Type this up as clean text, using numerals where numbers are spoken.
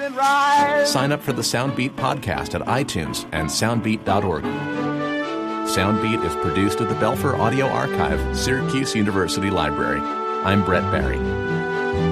and rise. Sign up for the Soundbeat podcast at iTunes and soundbeat.org. Soundbeat is produced at the Belfer Audio Archive, Syracuse University Library. I'm Brett Barry.